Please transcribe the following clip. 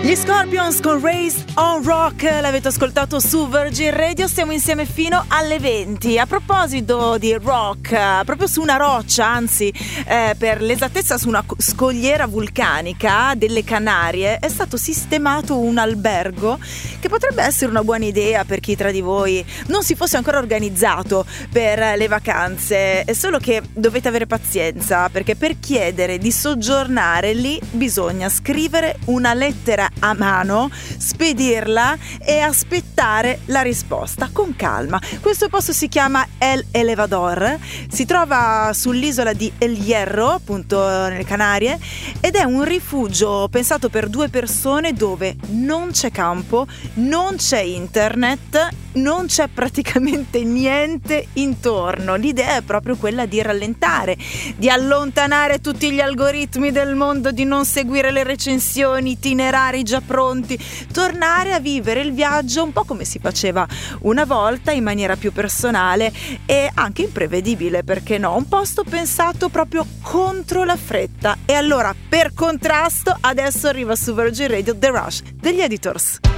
Gli Scorpions con Raised on Rock, l'avete ascoltato su Virgin Radio, stiamo insieme fino alle 20. A proposito di rock, proprio su una roccia, anzi per l'esattezza su una scogliera vulcanica delle Canarie, è stato sistemato un albergo che potrebbe essere una buona idea per chi tra di voi non si fosse ancora organizzato per le vacanze. È solo che dovete avere pazienza, perché per chiedere di soggiornare lì bisogna scrivere una lettera a mano, spedirla e aspettare la risposta con calma. Questo posto si chiama El Elevador, si trova sull'isola di El Hierro, appunto nelle Canarie, ed è un rifugio pensato per 2 persone dove non c'è campo, non c'è internet, non c'è praticamente niente intorno. L'idea è proprio quella di rallentare, di allontanare tutti gli algoritmi del mondo, di non seguire le recensioni, itinerari già pronti, tornare a vivere il viaggio un po' come si faceva una volta, in maniera più personale e anche imprevedibile, perché no? Un posto pensato proprio contro la fretta. E allora, per contrasto, adesso arriva su Virgin Radio The Rush degli Editors.